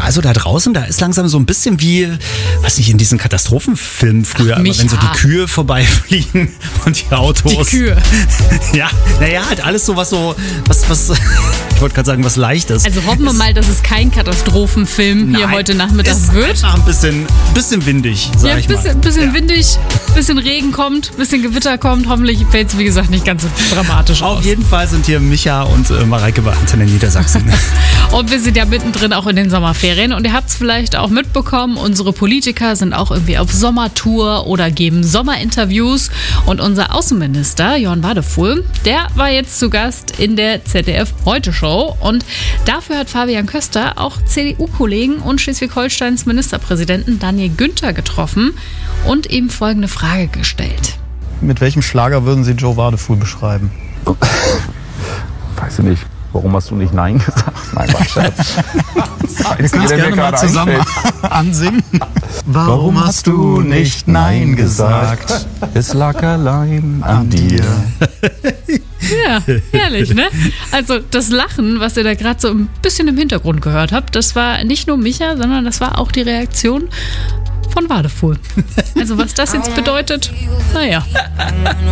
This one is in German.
also da draußen, da ist langsam so ein bisschen wie, weiß nicht, in diesen Katastrophenfilmen früher, immer, wenn so die Kühe vorbeifliegen und die Autos. Die Kühe. Ja, naja, halt alles so was, ich wollte gerade sagen, was Leichtes. Also hoffen wir mal, dass es kein Katastrophenfilm hier heute Nachmittag wird. Einfach ein bisschen windig, sag ich mal. Bisschen windig, bisschen Regen kommt, bisschen Gewitter kommt. Hoffentlich fällt es, wie gesagt, nicht ganz so dramatisch aus. Auf jeden Fall sind hier Micha und Mareike bei Antenne Niedersachsen. Und wir sind ja mittendrin auch in den Sommerferien. Und ihr habt es vielleicht auch mitbekommen, unsere Politiker sind auch irgendwie auf Sommertour oder geben Sommerinterviews. Und unser Außenminister, Johann Wadefuhl, der war jetzt zu Gast in der ZDF-Heute-Show. Und dafür hat Fabian Köster auch CDU-Kollegen und Schleswig-Holsteins Ministerpräsidenten Daniel Günther getroffen und ihm folgende Frage gestellt. Mit welchem Schlager würden Sie Joe Wadefuhl beschreiben? Weiß ich nicht. Warum hast du nicht Nein gesagt? Nein, war Scherz. Wir können es gerne mal zusammen ansingen. Warum hast du nicht Nein gesagt? Es lag allein an dir. Ja, herrlich, ne? Also das Lachen, was ihr da gerade so ein bisschen im Hintergrund gehört habt, das war nicht nur Micha, sondern das war auch die Reaktion von Wadefuhl. Also was das jetzt bedeutet, naja.